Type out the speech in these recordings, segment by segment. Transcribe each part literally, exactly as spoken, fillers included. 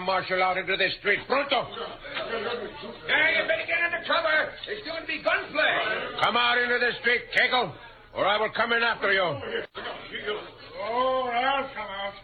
Marshal out into the street. Pronto! Now, you better get under cover. There's going to be gunplay. Come out into the street, Kegel, or I will come in after you. Oh, I'll come out.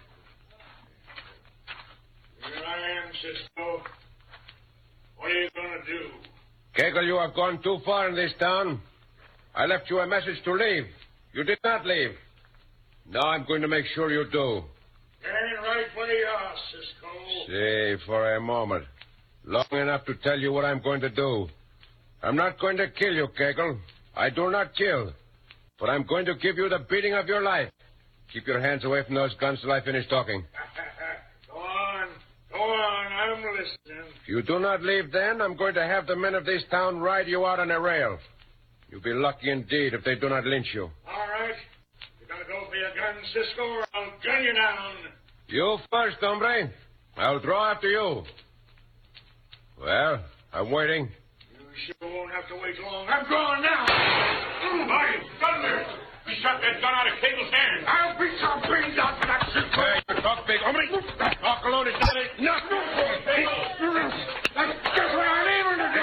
Here I am, Cisco. What are you going to do? Kegel, you have gone too far in this town. I left you a message to leave. You did not leave. Now I'm going to make sure you do. Stand right where you are, Cisco. Say, for a moment. Long enough to tell you what I'm going to do. I'm not going to kill you, Kegel. I do not kill. But I'm going to give you the beating of your life. Keep your hands away from those guns till I finish talking. Go on. Go on. I'm listening. If you do not leave then, I'm going to have the men of this town ride you out on a rail. You'll be lucky indeed if they do not lynch you. All right. You're going to go for your gun, Cisco, or I'll gun you down. You first, hombre. I'll draw after you. Well, I'm waiting. You sure won't have to wait long. I'm drawing now. Hi, Thunder. We shot that gun out of Cable's hand. I'll beat some brains out for that Cisco. Hey, you talk big, hombre. Talk alone is not it. No, no. That's just what I'm aiming to do.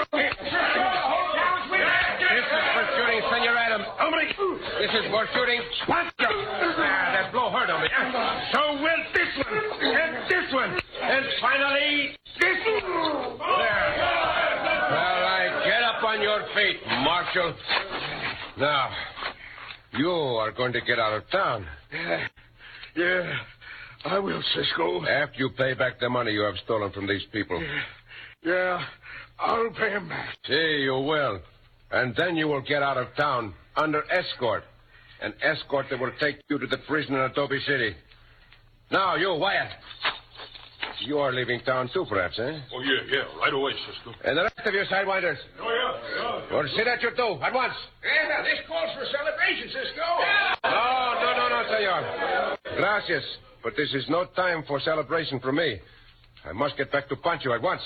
This is for shooting, Senor Adams. Hombre, this is for shooting. What? Ah, that blow hurt, hombre. So will this one. And this one. And finally, this one. There. Well, I get up on your feet, Marshal. Now, you are going to get out of town. Yeah, yeah, I will, Cisco. After you pay back the money you have stolen from these people. Yeah, yeah, I'll pay him back. See, you will. And then you will get out of town under escort. An escort that will take you to the prison in Adobe City. Now, you, Wyatt. You are leaving town too, perhaps, eh? Oh, yeah, yeah, right away, Cisco. And the rest of you sidewinders. Oh, yeah, yeah. Well, see that you do, at once. Yeah, this calls for celebration, Cisco. No, no, no, no, senor. Gracias. But this is no time for celebration for me. I must get back to Pancho at once.